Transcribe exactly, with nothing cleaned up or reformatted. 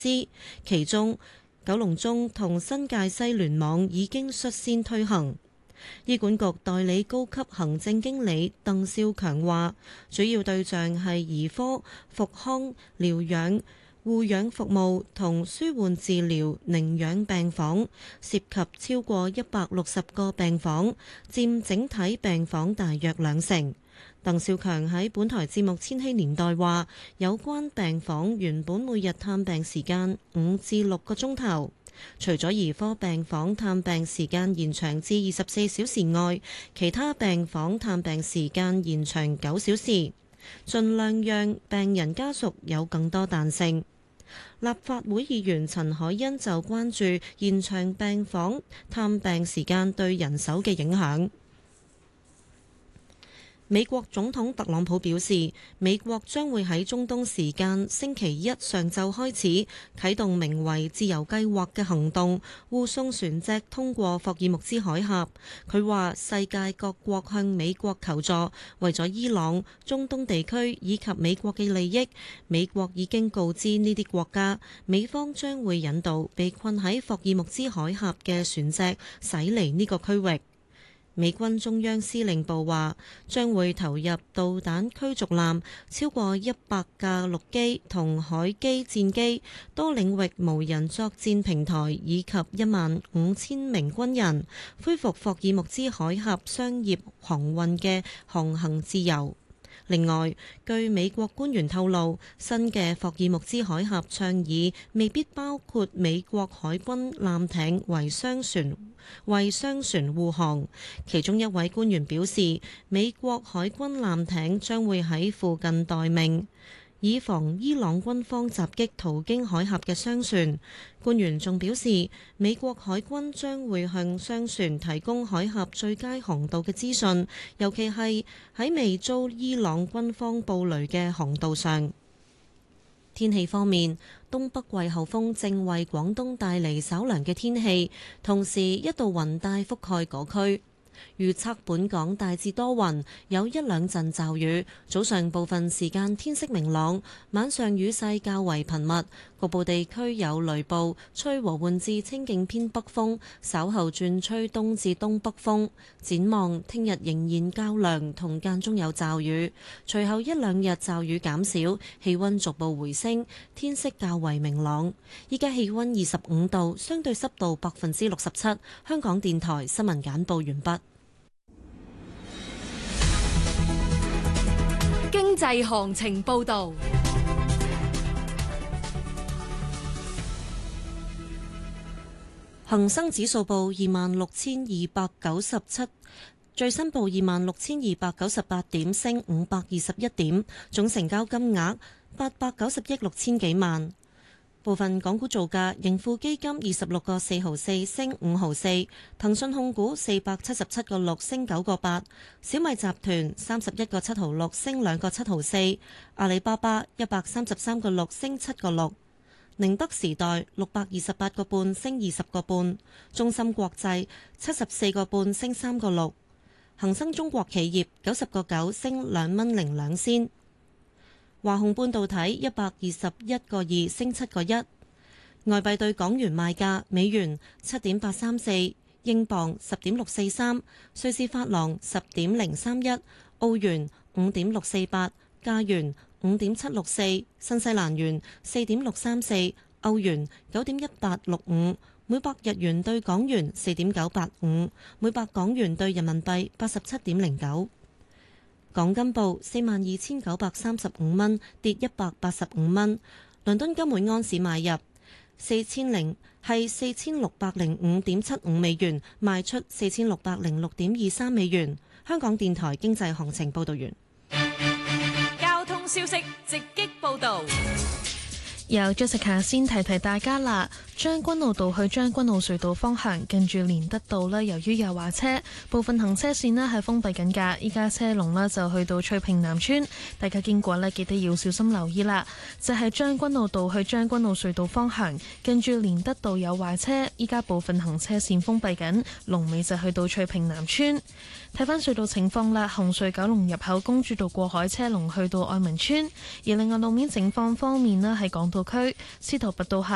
施，其中九龍中同新界西聯網已經率先推行。醫管局代理高級行政經理鄧少強話，主要對象係兒科、復康、療養、護養服務同舒緩治療寧養病房，涉及超過一百六十個病房，佔整體病房大約兩成。鄧少強喺本台節目《千禧年代》話，有關病房原本每日探病時間五至六個鐘頭。除咗兒科病房探病時間延長至二十四小時外，其他病房探病時間延長九小時，盡量讓病人家屬有更多彈性。立法會議員陳凱欣就關注延長病房探病時間對人手嘅影響。美國總統特朗普表示，美國將會喺中東時間星期一上晝開始啟動名為自由計劃嘅行動，護送船隻通過霍爾木茲海峽。佢話世界各國向美國求助，為咗伊朗、中東地區以及美國嘅利益，美國已經告知呢啲國家，美方將會引導被困喺霍爾木茲海峽嘅船隻駛離呢個區域。美軍中央司令部話將會投入導彈驅逐艦超過一百架陸基同海基戰機、多領域無人作戰平台以及一萬五千名軍人，恢復霍爾木茲海峽商業航運嘅航行自由。另外，據美國官員透露，新嘅霍爾木茲海峽倡議未必包括美國海軍艦艇為商船為商船護航。其中一位官員表示，美國海軍艦艇將會喺附近待命，以防伊朗軍方襲擊途經海峽嘅商船。官員仲表示，美國海軍將會向商船提供海峽最佳航道嘅資訊，尤其係喺未遭伊朗軍方捕雷嘅航道上。天氣方面，東北季候風正為廣東帶嚟稍涼嘅天氣，同時一道雲帶覆蓋嗰區。預測本港大致多雲，有一兩陣驟雨。早上部分時間天色明朗，晚上雨勢較為頻密，局部地區有雷暴，吹和緩至清勁偏北風，稍後轉吹東至東北風。展望聽日仍然較涼，同間中有驟雨，隨後一兩日驟雨減少，氣溫逐步回升，天色較為明朗。依家氣溫二十五度，相對濕度百分之六十七。香港電台新聞簡報完畢。 經濟行情報道， 恒生指數報二萬六千二百九十七，最新報二萬六千二百九十八點，升五百二十一點，總成交金額八百九十億六千幾萬。部分港股造價，盈富基金二十六個四毫四升五毫四，騰訊控股四百七十七個六升九個八，小米集團三十一個七毫六升兩個七毫四，阿里巴巴一百三十三個六升七個六，寧德時代六百二十八個半升二十個半，中芯國際七十四個半升三個六，恒生中國企業九十個九升兩蚊零兩仙。華虹半導體一百二十一個二升七個一，外幣對港元賣價：美元七點八三四，英鎊十點六四三，瑞士法郎十點零三一，澳元五點六四八，加元五點七六四，新西蘭元四點六三四，歐元九點一八六五，每百日元對港元四點九八五，每百港元對人民幣八十七點零九。港金報四萬二千九百三十五蚊，跌一百八十五蚊。倫敦金每安士買入四千零係四千六百零五點七五美元，賣出四千六百零六點二三美元。香港電台經濟行情報道完。 交通消息直擊報道。 由 Jessica 先提提大家啦，將軍澳道去將軍澳隧道方向，近住連德道呢，由於有壞車，部分行車線呢係封閉緊㗎。依家車龍呢就去到翠屏南村，大家經過呢記得要小心留意啦。就係將軍澳道去將軍澳隧道方向，近住連德道有壞車，依家部分行車線封閉緊，龍尾就去到翠屏南村。睇返隧道情況啦，紅隧九龍入口公主道過海車龍去到愛民村，而另外路面情況方面呢，喺港島區司徒拔道下